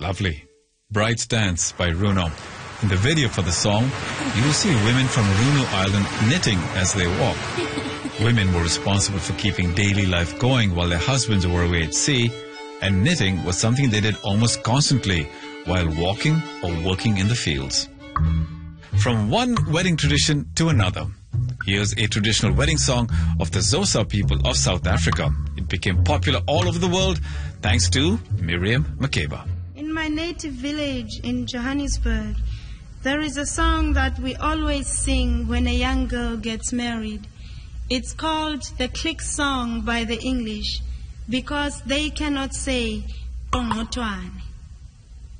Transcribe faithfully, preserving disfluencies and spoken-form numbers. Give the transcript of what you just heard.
Lovely. Bride's Dance by Runo. In the video for the song, you will see women from Runo Island knitting as they walk. Women were responsible for keeping daily life going while their husbands were away at sea, and knitting was something they did almost constantly while walking or working in the fields. From one wedding tradition to another, here's a traditional wedding song of the Xhosa people of South Africa. It became popular all over the world thanks to Miriam Makeba. In my native village in Johannesburg, there is a song that we always sing when a young girl gets married. It's called the Click Song by the English because they cannot say Ongotwane.